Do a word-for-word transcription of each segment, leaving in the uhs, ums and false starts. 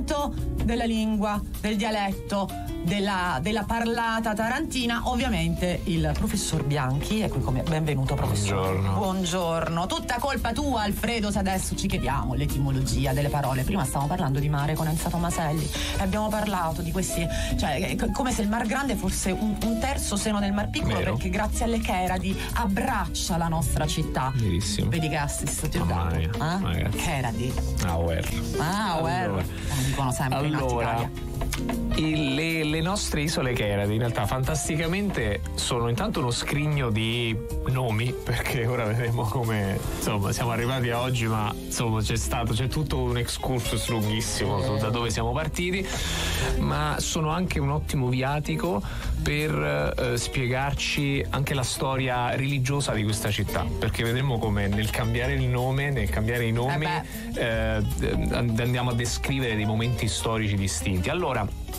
accento della lingua, del dialetto, della, della parlata tarantina, ovviamente il professor Bianchi. Ecco come benvenuto professore. Buongiorno. Buongiorno. Tutta colpa tua, Alfredo, se adesso ci chiediamo l'etimologia delle parole. Prima stavamo parlando di mare con Enza Tomaselli e abbiamo parlato di questi, cioè come se il Mar Grande fosse un, un terzo seno del Mar Piccolo. Vero. Perché grazie alle Cheradi abbraccia la nostra città. Verissimo. Vedi che assist ti ho dato. Eh? Cheradi. Ah, where. Ah, where. Allora. Dicono sempre allora, in Italia. Il, le, le nostre isole Cheradi in realtà fantasticamente sono intanto uno scrigno di nomi, perché ora vedremo come insomma siamo arrivati a oggi, ma insomma c'è stato c'è tutto un excursus lunghissimo su da dove siamo partiti, ma sono anche un ottimo viatico per eh, spiegarci anche la storia religiosa di questa città, perché vedremo come nel cambiare il nome, nel cambiare i nomi eh eh, andiamo a descrivere dei momenti storici distinti. Allora,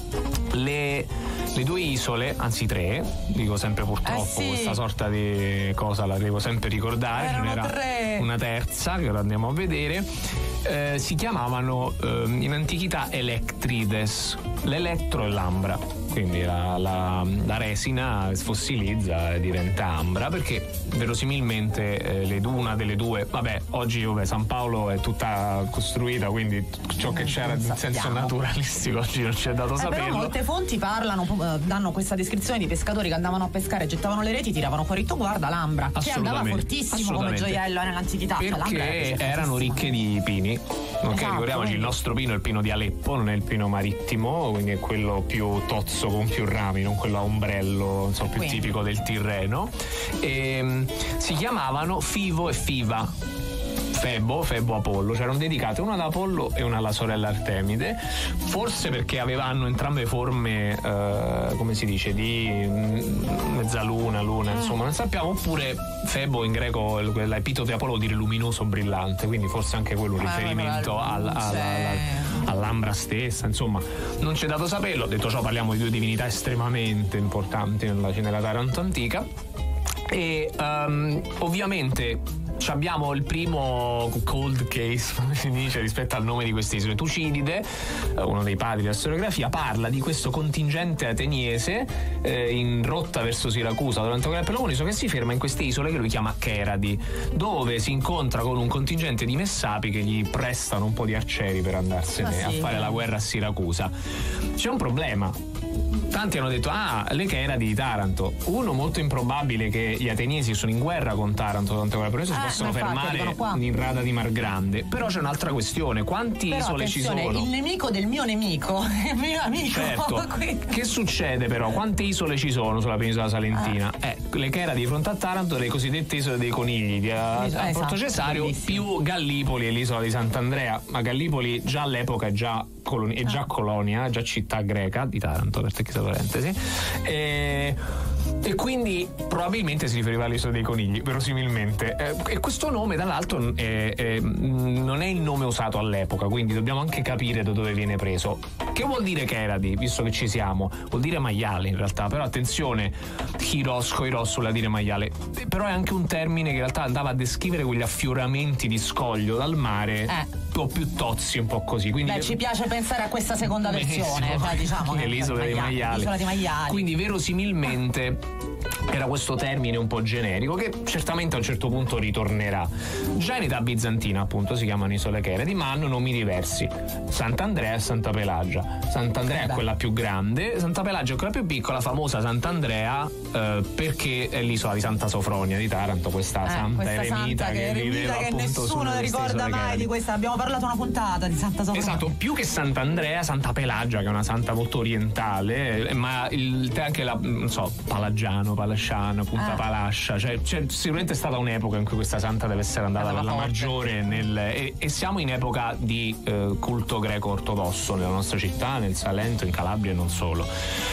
le, le due isole, anzi tre, dico sempre purtroppo, eh sì. questa sorta di cosa la devo sempre ricordare, ce n'era tre. Una terza che ora andiamo a vedere, eh, si chiamavano eh, in antichità Electrides, l'elettro e l'ambra, quindi la, la, la resina fossilizza e diventa ambra, perché verosimilmente eh, le, una delle due, vabbè, oggi vabbè, San Paolo è tutta costruita, quindi ciò che c'era in senso naturalistico oggi non ci è dato eh, saperlo. Però molte fonti parlano, danno questa descrizione di pescatori che andavano a pescare, gettavano le reti, tiravano fuori, tu guarda l'ambra, che andava fortissimo come gioiello nell'antichità, perché cioè, erano ricche di pini. Ok, esatto, ricordiamoci, quindi il nostro pino è il pino di Aleppo, non è il pino marittimo, quindi è quello più tozzo con più rami, non quello a ombrello, insomma, più quindi. tipico del Tirreno. E, si chiamavano Fivo e Fiva. Febo, Febo Apollo, c'erano dedicate una ad Apollo e una alla sorella Artemide, forse perché avevano entrambe forme, eh, come si dice, di mezzaluna, luna, insomma, non sappiamo, oppure Febo in greco, l'epiteto di Apollo vuol dire luminoso, brillante, quindi forse anche quello un riferimento al, al, al, all'ambra stessa, insomma, non c'è dato saperlo. Detto ciò, parliamo di due divinità estremamente importanti nella, nella Taranto antica e um, ovviamente abbiamo il primo cold case, come si dice, rispetto al nome di queste isole. Tucidide, uno dei padri della storiografia, parla di questo contingente ateniese eh, in rotta verso Siracusa durante la guerra del Peloponnese, che si ferma in queste isole che lui chiama Cheradi, dove si incontra con un contingente di messapi che gli prestano un po' di arcieri per andarsene ah, sì. a fare la guerra a Siracusa. C'è un problema. Tanti hanno detto, ah, le Cheradi di Taranto. Uno, molto improbabile che gli ateniesi sono in guerra con Taranto durante la guerra, si eh, possono fermare in rada di Mar Grande. Però c'è un'altra questione, quanti però, isole ci sono? Il nemico del mio nemico è il mio amico. Certo. Che succede però? Quante isole ci sono sulla penisola salentina? Eh, eh le Cheradi di fronte a Taranto, le cosiddette isole dei conigli di a, esatto, a Porto Cesario, più Gallipoli e l'isola di Sant'Andrea. Ma Gallipoli già all'epoca è già Colonia, è già colonia, già città greca di Taranto, per te, parentesi, e, e quindi probabilmente si riferiva all'isola dei conigli, verosimilmente, e, e questo nome dall'altro è, è, non è il nome usato all'epoca, quindi dobbiamo anche capire da dove viene preso. Che vuol dire Cheradi, visto che ci siamo? Vuol dire maiale in realtà, però attenzione, Chiros, Coiros vuol dire maiale, però è anche un termine che in realtà andava a descrivere quegli affioramenti di scoglio dal mare eh. un po' più tozzi, un po' così. Quindi beh, ci piace pensare a questa seconda versione, cioè, diciamo che l'isola dei maiali. L'isola dei maiali. Quindi verosimilmente era questo termine un po' generico che certamente a un certo punto ritornerà. Già in età bizantina appunto si chiamano isole Cheradi, ma hanno nomi diversi: Sant'Andrea e Santa Pelagia. Sant'Andrea eh è quella più grande, Santa Pelagia è quella più piccola, famosa Sant'Andrea eh, perché è l'isola di Santa Sofronia di Taranto, questa eh, santa questa eremita santa che, che viveva che appunto nessuno ricorda mai di questa. Abbiamo parlato una puntata di Santa Sofronia. Esatto, più che Sant'Andrea, Santa Pelagia, che è una santa molto orientale, eh, ma il, anche la, non so, Palagiano, Palasciano, Punta ah. Palascia, cioè, cioè sicuramente è stata un'epoca in cui questa santa deve essere andata per la forte. maggiore nel, e, e siamo in epoca di eh, culto greco ortodosso nella nostra città, nel Salento, in Calabria e non solo.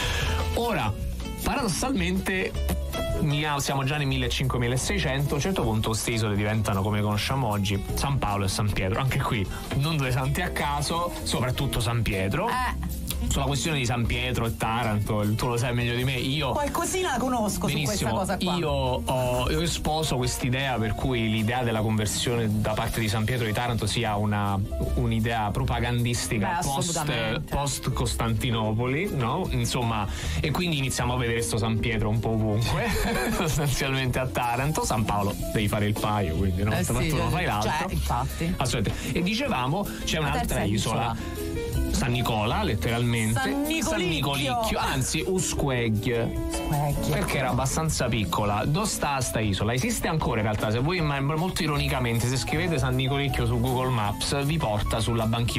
Ora, paradossalmente siamo già nel millecinquecento milleseicento, a un certo punto queste isole diventano, come conosciamo oggi, San Paolo e San Pietro. Anche qui non due santi a caso, soprattutto San Pietro. Eh. sulla questione di San Pietro e Taranto, tu lo sai meglio di me, io qualcosina la conosco benissimo, su questa cosa qua. Io ho, io sposo quest'idea per cui l'idea della conversione da parte di San Pietro di Taranto sia una un'idea propagandistica Beh, post, post Costantinopoli, no? Insomma, e quindi iniziamo a vedere sto San Pietro un po' ovunque, sostanzialmente a Taranto. San Paolo devi fare il paio, quindi no? Eh sì, tu non fai l'altro. Cioè, infatti. Assolutamente. E dicevamo c'è La un'altra terza isola. isola. San Nicola, letteralmente. San Nicolicchio. San Nicolicchio, anzi Usquegg. Perché era abbastanza piccola. Dove sta sta isola? Esiste ancora in realtà, se voi, ma molto ironicamente, se scrivete San Nicolicchio su Google Maps vi porta sulla banchina